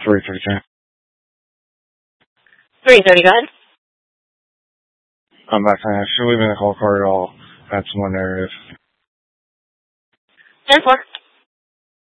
3:30. 3:30, go ahead. I'm not saying I should leave in the call card at all. That's one narrative. 10-4.